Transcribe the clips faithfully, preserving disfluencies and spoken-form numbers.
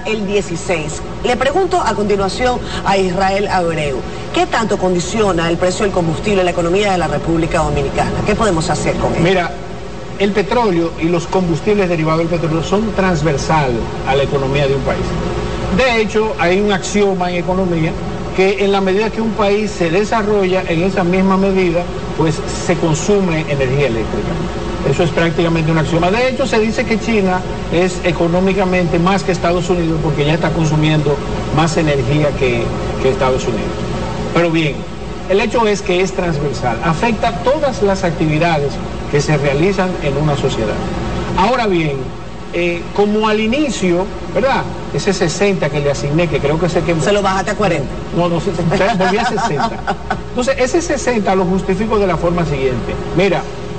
el dieciséis. Le pregunto a continuación a Israel Abreu, ¿qué tanto condiciona el precio del combustible en la economía de la República Dominicana? ¿Qué podemos hacer con él? Mira, el petróleo y los combustibles derivados del petróleo son transversal a la economía de un país. De hecho, hay un axioma en economía que en la medida que un país se desarrolla, en esa misma medida, pues se consume energía eléctrica. Eso es prácticamente un axioma. De hecho, se dice que China es económicamente más que Estados Unidos porque ya está consumiendo más energía que, que Estados Unidos. Pero bien, el hecho es que es transversal, afecta todas las actividades que se realizan en una sociedad. Ahora bien, eh, como al inicio, ¿verdad? Ese sesenta que le asigné, que creo que se quemó. Se lo bajaste a cuarenta. No, no, volví a sesenta. Entonces, ese sesenta lo justifico de la forma siguiente. Mira,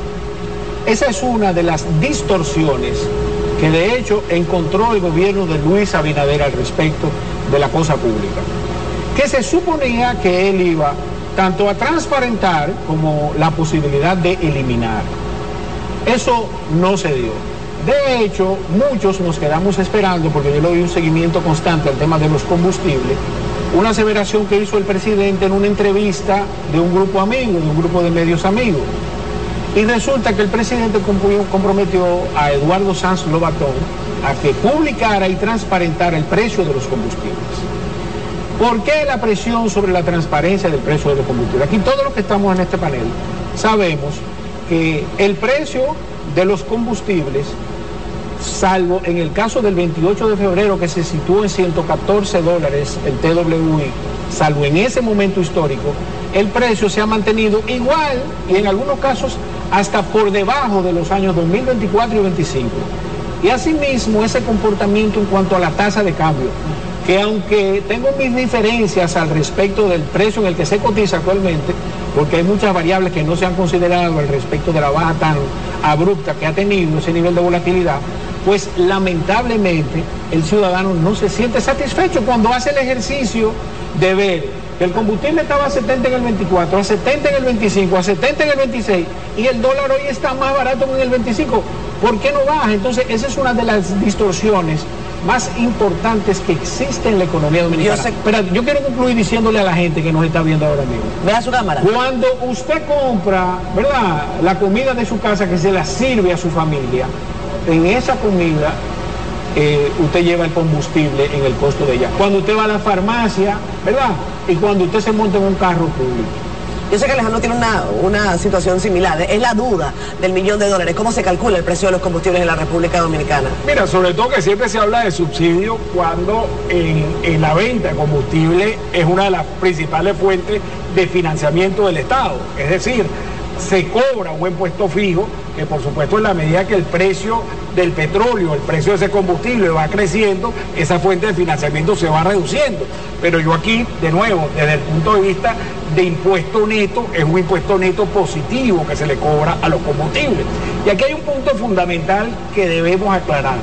esa es una de las distorsiones que de hecho encontró el gobierno de Luis Abinader al respecto de la cosa pública. Que se suponía que él iba tanto a transparentar como la posibilidad de eliminar. Eso no se dio. De hecho, muchos nos quedamos esperando, porque yo le doy un seguimiento constante al tema de los combustibles, una aseveración que hizo el presidente en una entrevista de un grupo amigo, de un grupo de medios amigos. Y resulta que el presidente comprometió a Eduardo Sanz Lobatón a que publicara y transparentara el precio de los combustibles. ¿Por qué la presión sobre la transparencia del precio de los combustibles? Aquí todos los que estamos en este panel sabemos que el precio de los combustibles, salvo en el caso del veintiocho de febrero que se situó en ciento catorce dólares el T W I, salvo en ese momento histórico, el precio se ha mantenido igual y en algunos casos hasta por debajo de los años dos mil veinticuatro y veinticinco. Y asimismo ese comportamiento en cuanto a la tasa de cambio, que aunque tengo mis diferencias al respecto del precio en el que se cotiza actualmente, porque hay muchas variables que no se han considerado al respecto de la baja tan abrupta que ha tenido ese nivel de volatilidad, pues lamentablemente el ciudadano no se siente satisfecho cuando hace el ejercicio de ver que el combustible estaba a setenta en el veinticuatro, a setenta en el veinticinco, a setenta en el veintiséis y el dólar hoy está más barato que en el veinticinco. ¿Por qué no baja? Entonces esa es una de las distorsiones más importantes que existe en la economía dominicana. Yo sé... Pero yo quiero concluir diciéndole a la gente que nos está viendo ahora mismo. Vea su cámara. Cuando usted compra, ¿verdad?, la comida de su casa que se la sirve a su familia, en esa comida eh, usted lleva el combustible en el costo de ella. Cuando usted va a la farmacia, ¿verdad?, y cuando usted se monta en un carro público. Yo sé que Alejandro tiene una, una situación similar, es la duda del millón de dólares. ¿Cómo se calcula el precio de los combustibles en la República Dominicana? Mira, sobre todo que siempre se habla de subsidio cuando en, en la venta de combustible es una de las principales fuentes de financiamiento del Estado. Es decir, se cobra un impuesto fijo, que por supuesto en la medida que el precio del petróleo, el precio de ese combustible va creciendo, esa fuente de financiamiento se va reduciendo. Pero yo aquí, de nuevo, desde el punto de vista de impuesto neto, es un impuesto neto positivo que se le cobra a los combustibles. Y aquí hay un punto fundamental que debemos aclarar.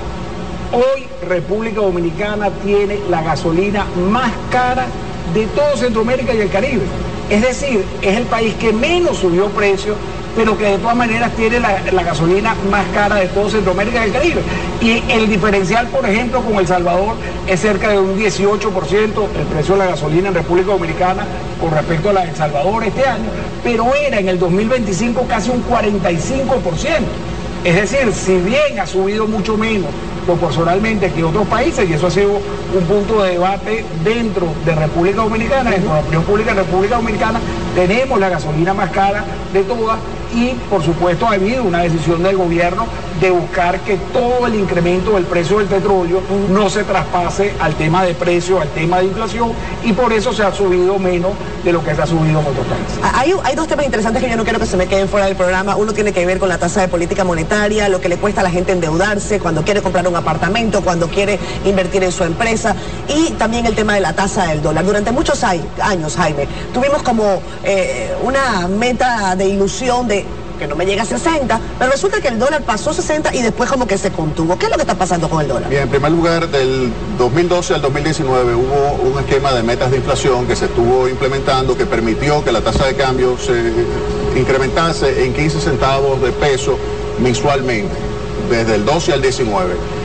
Hoy República Dominicana tiene la gasolina más cara de todo Centroamérica y el Caribe. Es decir, es el país que menos subió precio, pero que de todas maneras tiene la, la gasolina más cara de todo Centroamérica y el Caribe. Y el diferencial, por ejemplo, con El Salvador es cerca de un dieciocho por ciento el precio de la gasolina en República Dominicana con respecto a la de El Salvador este año, pero era en el dos mil veinticinco casi un cuarenta y cinco por ciento. Es decir, si bien ha subido mucho menos proporcionalmente que otros países, y eso ha sido un punto de debate dentro de República Dominicana, dentro de la opinión pública en República Dominicana, tenemos la gasolina más cara de todas y por supuesto ha habido una decisión del gobierno de buscar que todo el incremento del precio del petróleo no se traspase al tema de precio, al tema de inflación, y por eso se ha subido menos de lo que se ha subido en otros países. Hay, hay dos temas interesantes que yo no quiero que se me queden fuera del programa. Uno tiene que ver con la tasa de política monetaria, lo que le cuesta a la gente endeudarse cuando quiere comprar un apartamento, cuando quiere invertir en su empresa, y también el tema de la tasa del dólar. Durante muchos años, Jaime, tuvimos como eh, una meta de ilusión de que no me llega a sesenta, pero resulta que el dólar pasó sesenta y después como que se contuvo. ¿Qué es lo que está pasando con el dólar? Bien, en primer lugar, del dos mil doce al dos mil diecinueve hubo un esquema de metas de inflación que se estuvo implementando, que permitió que la tasa de cambio se incrementase en quince centavos de peso mensualmente, desde el doce al diecinueve.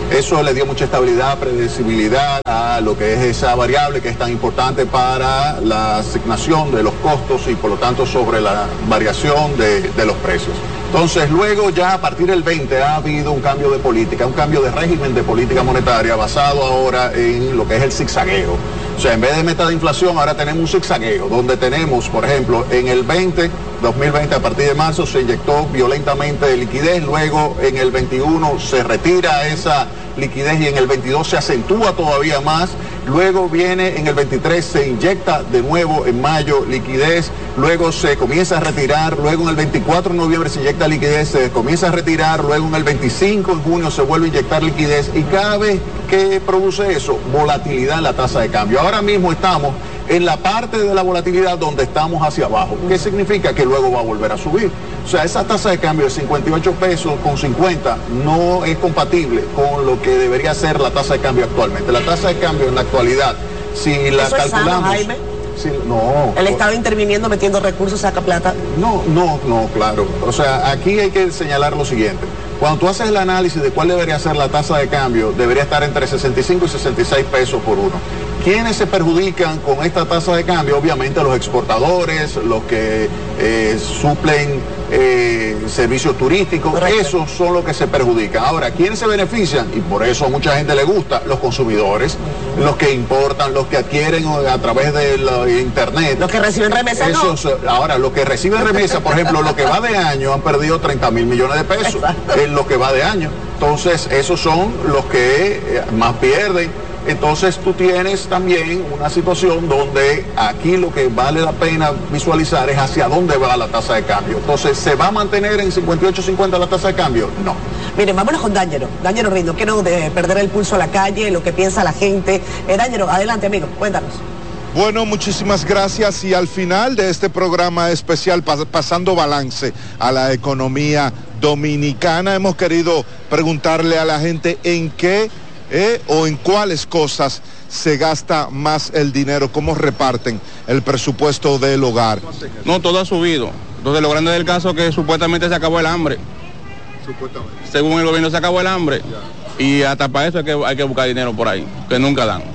Eso le dio mucha estabilidad, predecibilidad a lo que es esa variable que es tan importante para la asignación de los costos y por lo tanto sobre la variación de, de los precios. Entonces luego ya a partir del veinte ha habido un cambio de política, un cambio de régimen de política monetaria basado ahora en lo que es el zigzagueo. O sea, en vez de meta de inflación ahora tenemos un zigzagueo, donde tenemos, por ejemplo, en el veinte, dos mil veinte a partir de marzo se inyectó violentamente liquidez, luego en el veintiuno se retira esa liquidez y en el veintidós se acentúa todavía más, luego viene en el veintitrés se inyecta de nuevo en mayo liquidez, luego se comienza a retirar, luego en el veinticuatro de noviembre se inyecta liquidez, se comienza a retirar, luego en el veinticinco de junio se vuelve a inyectar liquidez y cada vez que produce eso, volatilidad en la tasa de cambio. Ahora mismo estamos en la parte de la volatilidad donde estamos hacia abajo. ¿Qué significa? Que luego va a volver a subir. O sea, esa tasa de cambio de cincuenta y ocho pesos con cincuenta no es compatible con lo que debería ser la tasa de cambio actualmente. La tasa de cambio en la actualidad, si la ¿Eso es calculamos... sano, Jaime? Si, no. El Estado interviniendo, metiendo recursos, saca plata. No, no, no, claro. O sea, aquí hay que señalar lo siguiente. Cuando tú haces el análisis de cuál debería ser la tasa de cambio, debería estar entre sesenta y cinco y sesenta y seis pesos por uno. ¿Quiénes se perjudican con esta tasa de cambio? Obviamente los exportadores, los que eh, suplen eh, servicios turísticos, correcto. Esos son los que se perjudican. Ahora, ¿quiénes se benefician? Y por eso a mucha gente le gusta, los consumidores, uh-huh. los que importan, los que adquieren a través de la internet. Los que reciben remesa, esos, no. Ahora, los que reciben remesa, por ejemplo, lo que va de año han perdido treinta mil millones de pesos. Exacto. En lo que va de año. Entonces, esos son los que más pierden. Entonces tú tienes también una situación donde aquí lo que vale la pena visualizar es hacia dónde va la tasa de cambio. Entonces, ¿se va a mantener en cincuenta y ocho cincuenta la tasa de cambio? No. Miren, vámonos con Dángelo. Dángelo Rindo, quiero de perder el pulso a la calle, lo que piensa la gente. Eh, Dángelo, adelante, amigo, cuéntanos. Bueno, muchísimas gracias y al final de este programa especial pas- pasando balance a la economía dominicana, hemos querido preguntarle a la gente en qué eh, o en cuáles cosas se gasta más el dinero, cómo reparten el presupuesto del hogar. No, todo ha subido. Entonces lo grande del caso es que supuestamente se acabó el hambre. Supuestamente. Según el gobierno se acabó el hambre. Ya. Y hasta para eso hay que, hay que buscar dinero por ahí, que nunca dan.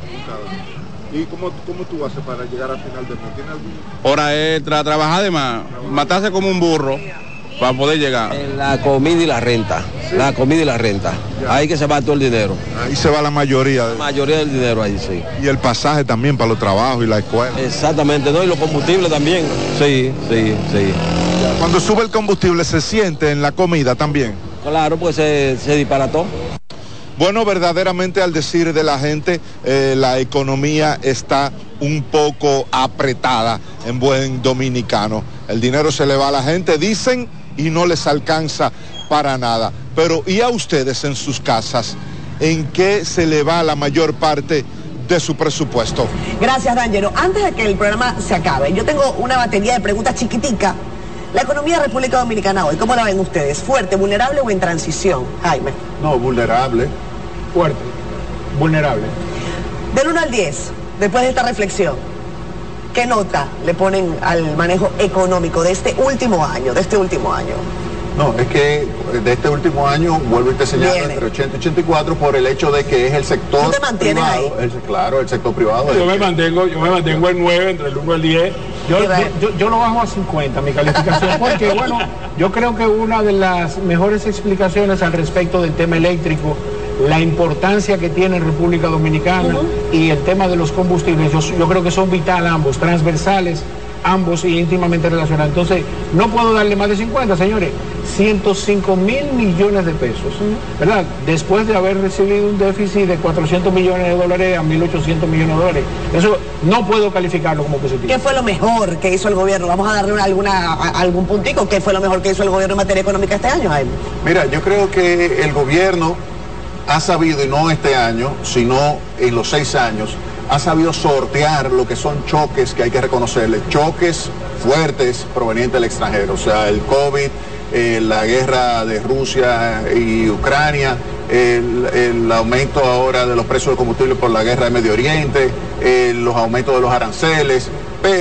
¿Y cómo, cómo tú haces para llegar al final del mes? ¿Tienes algún...? Hora extra, trabajar de más, matarse como un burro para poder llegar. En la comida y la renta, ¿sí? La comida y la renta, ya. Ahí que se va todo el dinero. Ahí se va la mayoría. De... La mayoría del dinero ahí, sí. Y el pasaje también para los trabajos y la escuela. Exactamente, ¿no? Y los combustibles también. Sí, sí, sí. Cuando sube el combustible, ¿se siente en la comida también? Claro, pues se, se disparató. Bueno, verdaderamente al decir de la gente, eh, la economía está un poco apretada en buen dominicano. El dinero se le va a la gente, dicen, y no les alcanza para nada. Pero ¿y a ustedes en sus casas? ¿En qué se le va la mayor parte de su presupuesto? Gracias, Dángelo. Antes de que el programa se acabe, yo tengo una batería de preguntas chiquitica. La economía de República Dominicana hoy, ¿cómo la ven ustedes? ¿Fuerte, vulnerable o en transición? Jaime. No, vulnerable. Fuerte, vulnerable. Del uno al diez, después de esta reflexión, ¿qué nota le ponen al manejo económico de este último año, de este último año? No, es que de este último año, vuelvo y te señalo, entre ochenta y ochenta y cuatro por el hecho de que es el sector ¿Tú te mantienes privado. ahí? El, claro, el sector privado. Yo me mantengo, yo me mantengo en nueve, entre el uno y el diez. Yo, yo, yo, yo lo bajo a cincuenta, mi calificación, porque bueno, yo creo que una de las mejores explicaciones al respecto del tema eléctrico, la importancia que tiene República Dominicana uh-huh. y el tema de los combustibles, yo, yo creo que son vital ambos, transversales, ambos y íntimamente relacionados. Entonces, no puedo darle más de cincuenta, señores. ciento cinco mil millones de pesos, ¿verdad? Después de haber recibido un déficit de cuatrocientos millones de dólares a mil ochocientos millones de dólares. Eso no puedo calificarlo como positivo. ¿Qué fue lo mejor que hizo el gobierno? Vamos a darle una, alguna, a, algún puntico. ¿Qué fue lo mejor que hizo el gobierno en materia económica este año, Jaime? Mira, yo creo que el gobierno ha sabido, y no este año, sino en los seis años, ha sabido sortear lo que son choques que hay que reconocerle, choques fuertes provenientes del extranjero, o sea, el COVID, eh, la guerra de Rusia y Ucrania, el, el aumento ahora de los precios del combustible por la guerra de Medio Oriente, eh, los aumentos de los aranceles, pero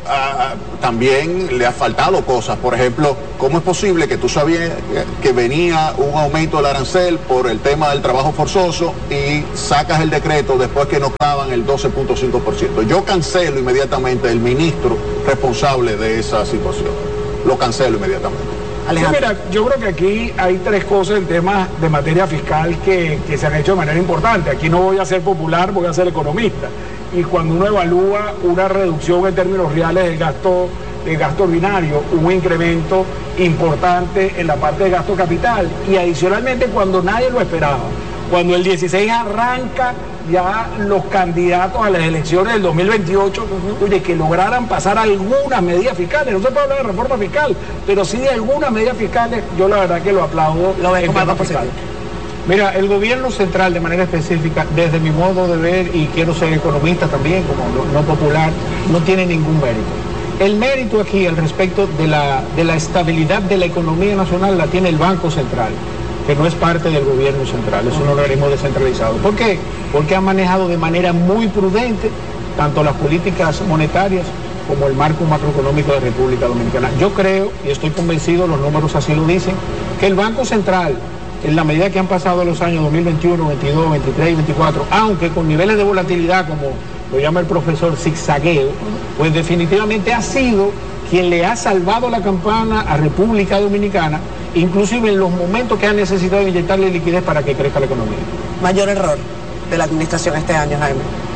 ah, también le ha faltado cosas. Por ejemplo, ¿cómo es posible que tú sabías que venía un aumento del arancel por el tema del trabajo forzoso y sacas el decreto después que nos clavan el doce punto cinco por ciento? Yo cancelo inmediatamente el ministro responsable de esa situación. Lo cancelo inmediatamente. Sí, mira, yo creo que aquí hay tres cosas en temas de materia fiscal que, que se han hecho de manera importante. Aquí no voy a ser popular, voy a ser economista. Y cuando uno evalúa una reducción en términos reales del gasto, del gasto ordinario, un incremento importante en la parte de gasto capital. Y adicionalmente cuando nadie lo esperaba, cuando el dieciséis arranca ya los candidatos a las elecciones del dos mil veintiocho, uh-huh. oye, que lograran pasar algunas medidas fiscales. No se puede hablar de reforma fiscal, pero sí de algunas medidas fiscales, yo la verdad que lo aplaudo. Lo ves como algo positivo. Mira, el gobierno central de manera específica, desde mi modo de ver, y quiero ser economista también, como no, no popular, no tiene ningún mérito. El mérito aquí al respecto de la, de la estabilidad de la economía nacional la tiene el Banco Central, que no es parte del gobierno central, es un organismo descentralizado. ¿Por qué? Porque ha manejado de manera muy prudente tanto las políticas monetarias como el marco macroeconómico de República Dominicana. Yo creo, y estoy convencido, los números así lo dicen, que el Banco Central, en la medida que han pasado los años dos mil veintiuno, veintidós, veintitrés y veinticuatro, aunque con niveles de volatilidad, como lo llama el profesor, zigzagueo, pues definitivamente ha sido quien le ha salvado la campana a República Dominicana, inclusive en los momentos que ha necesitado inyectarle liquidez para que crezca la economía. Mayor error de la administración este año, Jaime.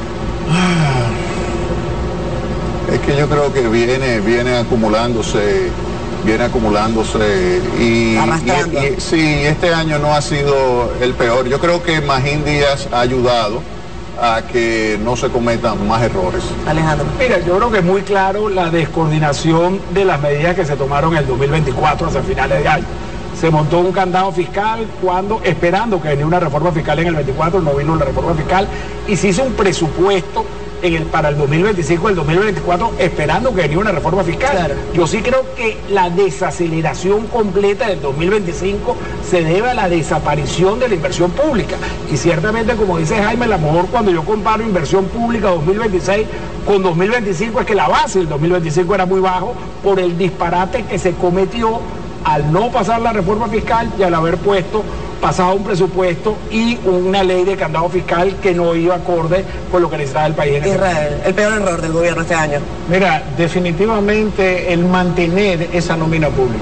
Es que yo creo que viene, viene acumulándose, viene acumulándose y, Arrastrando. y, y sí, este año no ha sido el peor. Yo creo que Magín Díaz ha ayudado a que no se cometan más errores. Alejandro. Mira, yo creo que es muy claro la descoordinación de las medidas que se tomaron en el dos mil veinticuatro hacia finales de año. Se montó un candado fiscal cuando, esperando que venía una reforma fiscal en el veinticuatro, no vino la reforma fiscal, y se hizo un presupuesto en el, para el dos mil veinticinco, el dos mil veinticuatro, esperando que venía una reforma fiscal. Claro. Yo sí creo que la desaceleración completa del dos mil veinticinco se debe a la desaparición de la inversión pública. Y ciertamente, como dice Jaime, a lo mejor cuando yo comparo inversión pública dos mil veintiséis con dos mil veinticinco es que la base del dos mil veinticinco era muy bajo por el disparate que se cometió al no pasar la reforma fiscal y al haber puesto pasado un presupuesto y una ley de candado fiscal que no iba acorde con lo que necesitaba el país en ese Israel, momento. el peor error del gobierno este año. Mira, definitivamente el mantener esa nómina pública.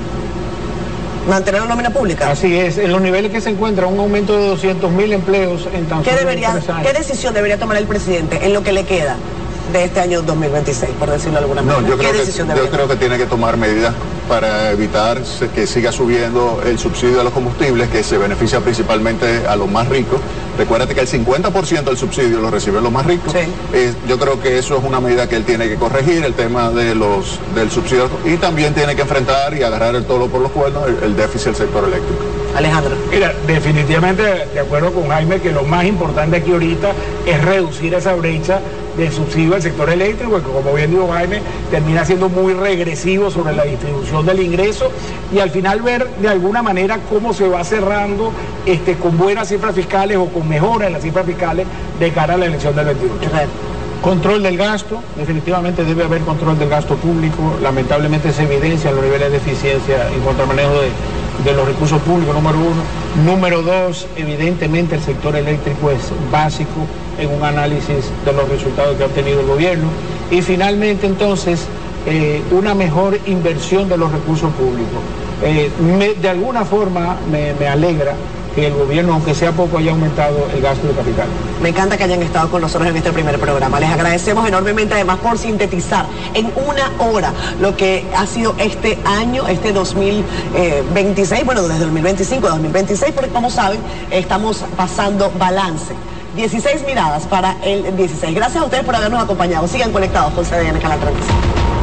Mantener la nómina pública. Así es, en los niveles que se encuentra, un aumento de doscientos mil empleos en tan ¿Qué, solo debería, tres años. ¿Qué decisión debería tomar el presidente en lo que le queda de este año dos mil veintiséis, por decirlo de alguna manera? No, yo ¿Qué creo, que, decisión yo debería creo que tiene que tomar medidas para evitar que siga subiendo el subsidio a los combustibles, que se beneficia principalmente a los más ricos. Recuérdate que el cincuenta por ciento del subsidio lo reciben los más ricos. Sí. Eh, yo creo que eso es una medida que él tiene que corregir, el tema de los del subsidio, y también tiene que enfrentar y agarrar el toro por los cuernos el, el déficit del sector eléctrico. Alejandro. Mira, definitivamente de acuerdo con Jaime que lo más importante aquí ahorita es reducir esa brecha del subsidio al sector eléctrico, que como bien dijo Jaime, termina siendo muy regresivo sobre la distribución del ingreso, y al final ver de alguna manera cómo se va cerrando este, con buenas cifras fiscales o con mejoras en las cifras fiscales de cara a la elección del veintiocho. Control del gasto, definitivamente debe haber control del gasto público, lamentablemente se evidencia los niveles de eficiencia en cuanto al manejo de, de los recursos públicos, número uno. Número dos, evidentemente el sector eléctrico es básico en un análisis de los resultados que ha obtenido el gobierno. Y finalmente entonces, eh, una mejor inversión de los recursos públicos. Eh, me, de alguna forma me, me alegra que el gobierno, aunque sea poco, haya aumentado el gasto de capital. Me encanta que hayan estado con nosotros en este primer programa. Les agradecemos enormemente, además, por sintetizar en una hora lo que ha sido este año, este dos mil veintiséis, bueno, desde dos mil veinticinco a dos mil veintiséis, porque como saben, estamos pasando balance. dieciséis miradas para el dieciséis. Gracias a ustedes por habernos acompañado. Sigan conectados con C D N Canal treinta y cinco.